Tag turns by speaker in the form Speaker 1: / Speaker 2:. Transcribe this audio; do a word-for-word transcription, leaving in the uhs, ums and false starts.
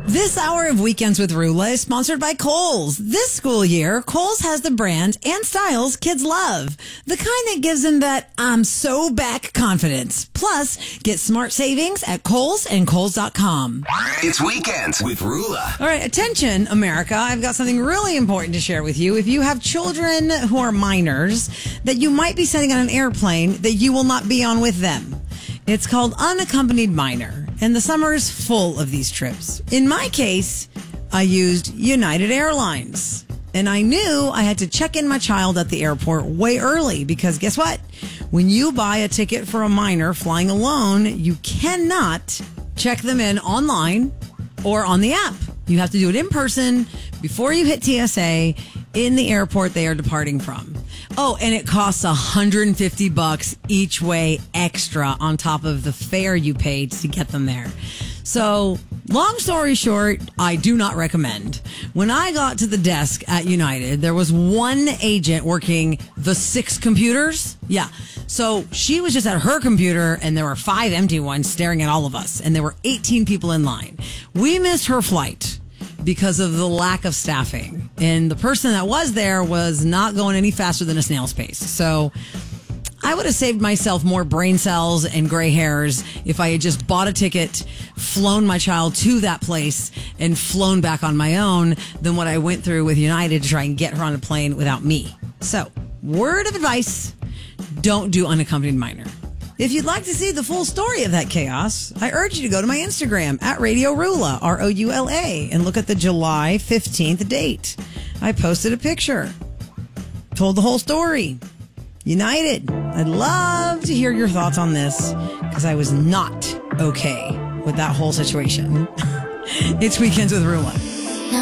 Speaker 1: This hour of Weekends with Rula is sponsored by Kohl's. This school year, Kohl's has the brand and styles kids love. The kind that gives them that I'm so back confidence. Plus, get smart savings at Kohl's and Kohl's dot com.
Speaker 2: It's Weekends with Rula.
Speaker 1: All right, attention, America. I've got something really important to share with you. If you have children who are minors that you might be sending on an airplane that you will not be on with them. It's called Unaccompanied Minor, and the summer is full of these trips. In my case, I used United Airlines, and I knew I had to check in my child at the airport way early because guess what? When you buy a ticket for a minor flying alone, you cannot check them in online or on the app. You have to do it in person before you hit T S A in the airport they are departing from. Oh, and it costs one hundred fifty bucks each way extra on top of the fare you paid to get them there. So, long story short, I do not recommend. When I got to the desk at United, there was one agent working the six computers. Yeah. So she was just at her computer and there were five empty ones staring at all of us. And there were eighteen people in line. We missed her flight because of the lack of staffing. And the person that was there was not going any faster than a snail's pace. So I would have saved myself more brain cells and gray hairs if I had just bought a ticket, flown my child to that place, and flown back on my own than what I went through with United to try and get her on a plane without me. So, word of advice, don't do unaccompanied minor. If you'd like to see the full story of that chaos, I urge you to go to my Instagram at Radio Rula, R O U L A, and look at the July fifteenth date. I posted a picture, told the whole story. United, I'd love to hear your thoughts on this because I was not okay with that whole situation. It's Weekends with Rula.